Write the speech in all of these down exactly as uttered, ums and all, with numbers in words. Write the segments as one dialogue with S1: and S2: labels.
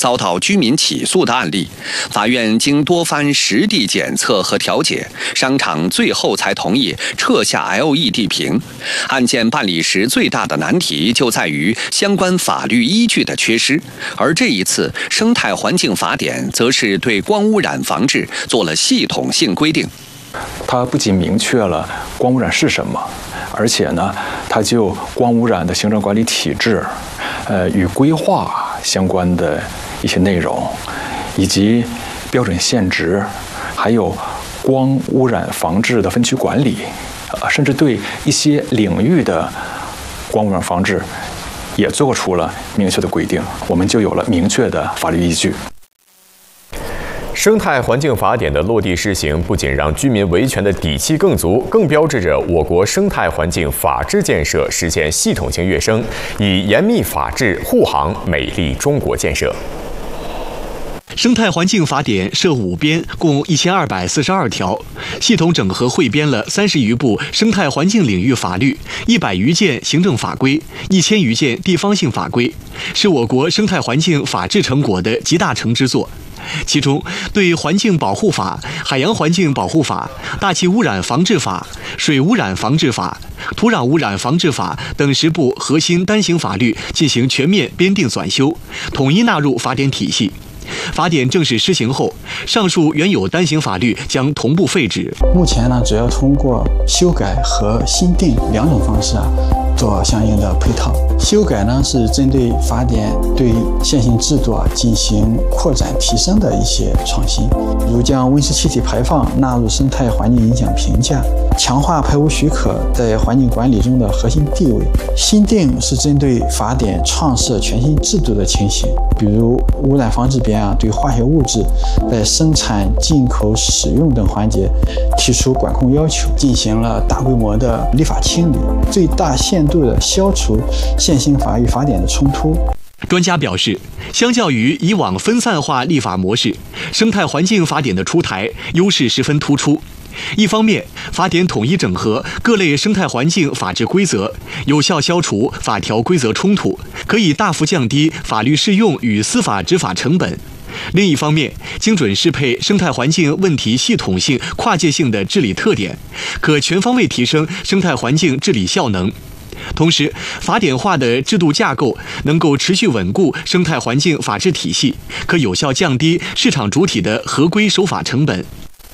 S1: 遭到居民起诉的案例。法院经多番实地检测和调解，商场最后才同意撤下 L E D 屏。案件办理时最大的难题就在于相关法律依据的缺失，而这一次生态环境法典则是对光污染防治做了系统性规定。
S2: 它不仅明确了光污染是什么，而且呢，它就光污染的行政管理体制，呃，与规划相关的一些内容，以及标准限值，还有光污染防治的分区管理，呃，甚至对一些领域的光污染防治也做出了明确的规定，我们就有了明确的法律依据。
S3: 生态环境法典的落地施行，不仅让居民维权的底气更足，更标志着我国生态环境法治建设实现系统性跃升，以严密法治护航美丽中国建设。
S4: 生态环境法典设五编，共一千二百四十二条，系统整合汇编了三十余部生态环境领域法律、一百余件行政法规、一千余件地方性法规，是我国生态环境法治成果的集大成之作。其中，对环境保护法、海洋环境保护法、大气污染防治法、水污染防治法、土壤污染防治法等十部核心单行法律进行全面编订纂修，统一纳入法典体系。法典正式施行后，上述原有单行法律将同步废止。
S5: 目前呢，主要通过修改和新订两种方式啊，做相应的配套。修改呢是针对法典对现行制度啊进行扩展提升的一些创新，如将温室气体排放纳入生态环境影响评价，强化排污许可在环境管理中的核心地位。新订是针对法典创设全新制度的情形，比如污染防治编啊，对化学物质在生产、进口、使用等环节提出管控要求，进行了大规模的立法清理，最大限度地消除现行法与法典的冲突。
S4: 专家表示，相较于以往分散化立法模式，生态环境法典的出台优势十分突出。一方面，法典统一整合各类生态环境法治规则，有效消除法条规则冲突，可以大幅降低法律适用与司法执法成本。另一方面，精准适配生态环境问题系统性、跨界性的治理特点，可全方位提升生态环境治理效能。同时，法典化的制度架构能够持续稳固生态环境法治体系，可有效降低市场主体的合规守法成本。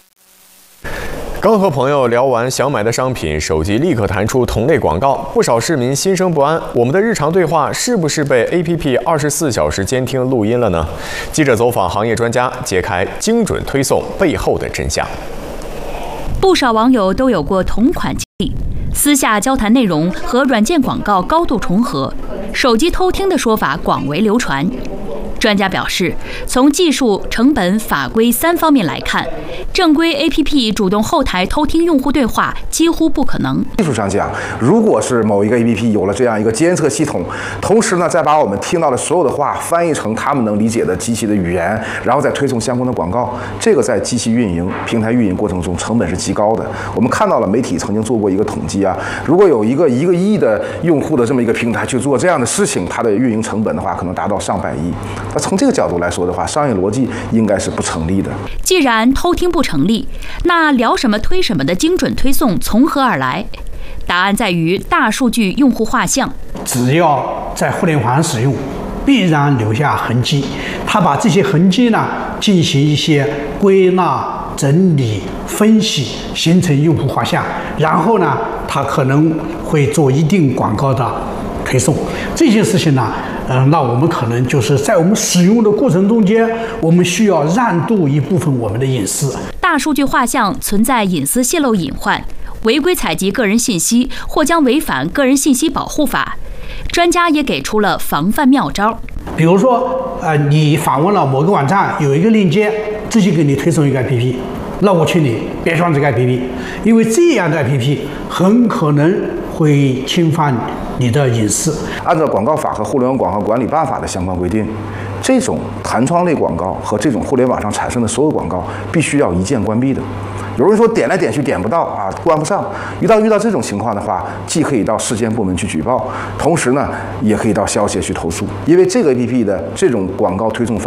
S3: 刚和朋友聊完想买的商品，手机立刻弹出同类广告，不少市民心生不安。我们的日常对话是不是被 A P P 二十四小时监听录音了呢？记者走访行业专家，揭开精准推送背后的真相。
S6: 不少网友都有过同款经历，私下交谈内容和软件广告高度重合，手机偷听的说法广为流传。专家表示，从技术、成本、法规三方面来看，正规 A P P 主动后台偷听用户对话几乎不可能。
S7: 技术上讲，如果是某一个 A P P 有了这样一个监测系统，同时呢，再把我们听到的所有的话翻译成他们能理解的机器的语言，然后再推送相关的广告，这个在机器运营、平台运营过程中成本是极高的。我们看到了媒体曾经做过一个统计啊，如果有一个一个亿的用户的这么一个平台去做这样的事情，它的运营成本的话，可能达到上百亿。那从这个角度来说的话，商业逻辑应该是不成立的。
S6: 既然偷听不成立，那聊什么推什么的精准推送从何而来？答案在于大数据用户画像。
S8: 只要在互联网上使用，必然留下痕迹。他把这些痕迹呢，进行一些归纳、整理、分析，形成用户画像。然后呢，他可能会做一定广告的推送。这些事情呢，嗯、呃，那我们可能就是在我们使用的过程中间，我们需要让渡一部分我们的隐私。
S6: 大数据画像存在隐私泄露隐患，违规采集个人信息或将违反个人信息保护法。专家也给出了防范妙招，
S8: 比如说，呃，你访问了某个网站，有一个链接，直接给你推送一个 A P P， 那我劝你别装这个 A P P， 因为这样的 A P P 很可能会侵犯你的隐私。
S7: 按照广告法和互联网广告管理办法的相关规定，这种弹窗类广告和这种互联网上产生的所有广告必须要一键关闭的。有人说点来点去点不到啊，关不上。遇到遇到这种情况的话，既可以到市监部门去举报，同时呢，也可以到消协去投诉，因为这个 A P P 的这种广告推送方